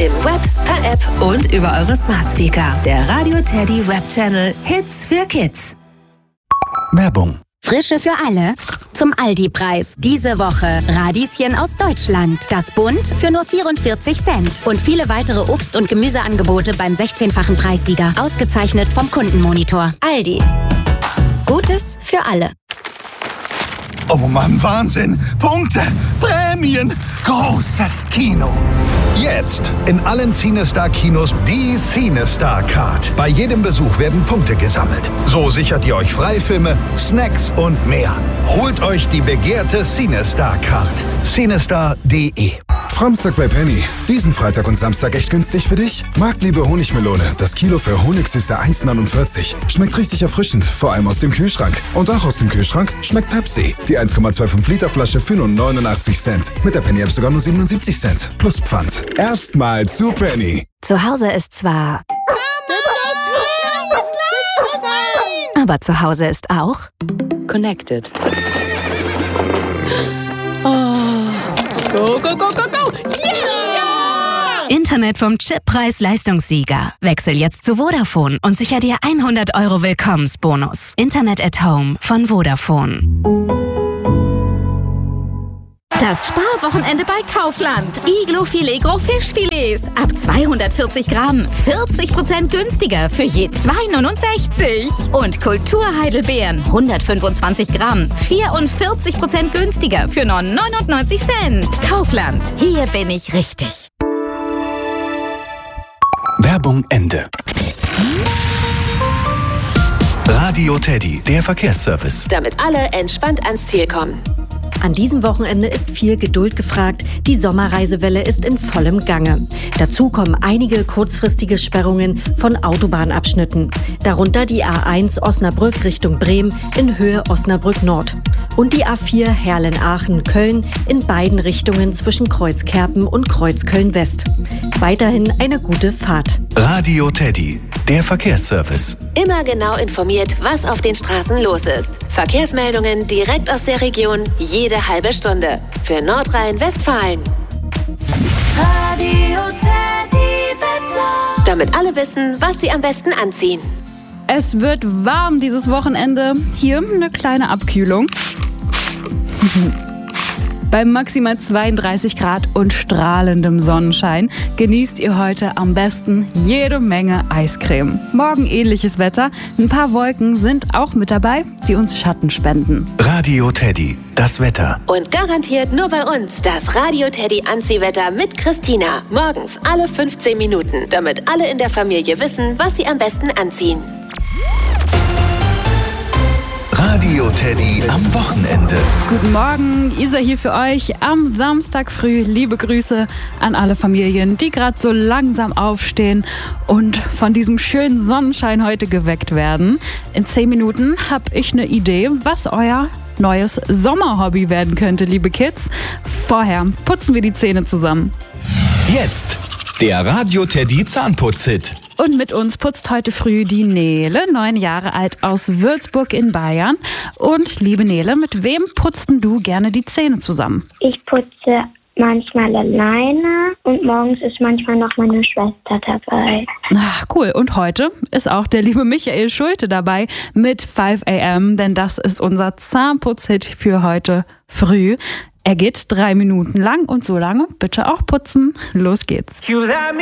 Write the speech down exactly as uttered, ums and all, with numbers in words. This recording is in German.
Im Web, per App und über eure Smart Speaker. Der Radio Teddy Web Channel Hits für Kids. Werbung. Frische für alle zum Aldi-Preis. Diese Woche Radieschen aus Deutschland. Das Bund für nur vierundvierzig Cent. Und viele weitere Obst- und Gemüseangebote beim sechzehnfachen Preissieger. Ausgezeichnet vom Kundenmonitor. Aldi. Gutes für alle. Oh Mann, Wahnsinn! Punkte! Prämien! Großes Kino! Jetzt in allen CineStar-Kinos die CineStar-Card. Bei jedem Besuch werden Punkte gesammelt. So sichert ihr euch Freifilme, Snacks und mehr. Holt euch die begehrte CineStar-Card. CineStar punkt de. Framstag bei Penny. Diesen Freitag und Samstag echt günstig für dich? Marktliebe Honigmelone. Das Kilo für Honigsüße eins neunundvierzig. Schmeckt richtig erfrischend, vor allem aus dem Kühlschrank. Und auch aus dem Kühlschrank schmeckt Pepsi. Die eins Komma fünfundzwanzig Liter Flasche für nur neunundachtzig Cent. Mit der Penny App sogar nur siebenundsiebzig Cent. Plus Pfand. Erstmal zu Penny. Zu Hause ist zwar... Aber zu Hause ist auch... Connected. Oh. Go, go, go, go, go! Yeah! Internet vom Chip Preis-Leistungssieger. Wechsel jetzt zu Vodafone und sicher dir hundert Euro Willkommensbonus. Internet at Home von Vodafone. Das Sparwochenende bei Kaufland. Iglo Filet Gros Fischfilets. Ab zweihundertvierzig Gramm. vierzig Prozent günstiger für je zwei neunundsechzig. Und Kulturheidelbeeren. hundertfünfundzwanzig Gramm. vierundvierzig Prozent günstiger für nur neunundneunzig Cent. Kaufland. Hier bin ich richtig. Werbung Ende. Radio Teddy, der Verkehrsservice. Damit alle entspannt ans Ziel kommen. An diesem Wochenende ist viel Geduld gefragt. Die Sommerreisewelle ist in vollem Gange. Dazu kommen einige kurzfristige Sperrungen von Autobahnabschnitten. Darunter die A eins Osnabrück Richtung Bremen in Höhe Osnabrück Nord. Und die A vier Herlen-Aachen-Köln in beiden Richtungen zwischen Kreuzkerpen und Kreuzköln-West. Weiterhin eine gute Fahrt. Radio Teddy, der Verkehrsservice. Immer genau informiert, was auf den Straßen los ist. Verkehrsmeldungen direkt aus der Region, jede halbe Stunde. Für Nordrhein-Westfalen. Radio Teddy Wetter. Damit alle wissen, was sie am besten anziehen. Es wird warm dieses Wochenende. Hier eine kleine Abkühlung. Bei maximal zweiunddreißig Grad und strahlendem Sonnenschein genießt ihr heute am besten jede Menge Eiscreme. Morgen ähnliches Wetter. Ein paar Wolken sind auch mit dabei, die uns Schatten spenden. Radio Teddy, das Wetter. Und garantiert nur bei uns das Radio Teddy Anziehwetter mit Christina. Morgens alle fünfzehn Minuten, damit alle in der Familie wissen, was sie am besten anziehen. Radio Teddy am Wochenende. Guten Morgen, Isa hier für euch am Samstag früh. Liebe Grüße an alle Familien, die gerade so langsam aufstehen und von diesem schönen Sonnenschein heute geweckt werden. In zehn Minuten habe ich eine Idee, was euer neues Sommerhobby werden könnte, liebe Kids. Vorher putzen wir die Zähne zusammen. Jetzt der Radio Teddy Zahnputz-Hit. Und mit uns putzt heute früh die Nele, neun Jahre alt, aus Würzburg in Bayern. Und liebe Nele, mit wem putzt du gerne die Zähne zusammen? Ich putze manchmal alleine und morgens ist manchmal noch meine Schwester dabei. Ach, cool. Und heute ist auch der liebe Michael Schulte dabei mit five a m, denn das ist unser Zahnputz-Hit für heute früh. Er geht drei Minuten lang und so lange bitte auch putzen. Los geht's.